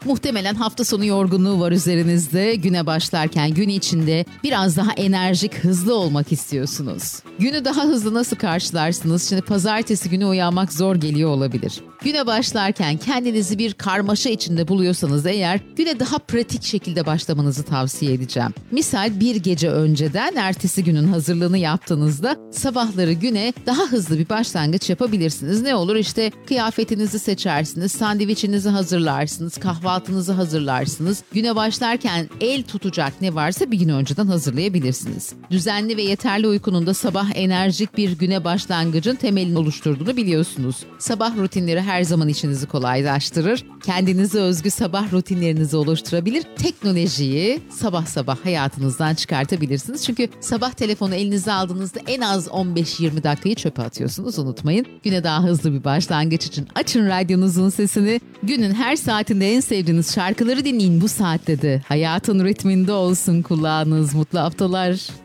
Muhtemelen hafta sonu yorgunluğu var üzerinizde. Güne başlarken gün içinde biraz daha enerjik, hızlı olmak istiyorsunuz. Günü daha hızlı nasıl karşılarsınız? Şimdi pazartesi günü uyanmak zor geliyor olabilir. Güne başlarken kendinizi bir karmaşa içinde buluyorsanız eğer güne daha pratik şekilde başlamanızı tavsiye edeceğim. Misal bir gece önceden ertesi günün hazırlığını yaptığınızda sabahları güne daha hızlı bir başlangıç yapabilirsiniz. Ne olur işte kıyafetinizi seçersiniz, sandviçinizi hazırlarsınız, kahvaltınızı hazırlarsınız. Güne başlarken el tutacak ne varsa bir gün önceden hazırlayabilirsiniz. Düzenli ve yeterli uykunun da sabah enerjik bir güne başlangıcın temelini oluşturduğunu biliyorsunuz. Sabah rutinleri her zaman işinizi kolaylaştırır. Kendinize özgü sabah rutinlerinizi oluşturabilir. Teknolojiyi sabah sabah hayatınızdan çıkartabilirsiniz. Çünkü sabah telefonu elinize aldığınızda en az 15-20 dakikayı çöpe atıyorsunuz. Unutmayın. Güne daha hızlı bir başlangıç için açın radyonuzun sesini. Günün her saatinde en sevdiğiniz şarkıları dinleyin bu saatte de. Hayatın ritminde olsun kulağınız. Mutlu haftalar.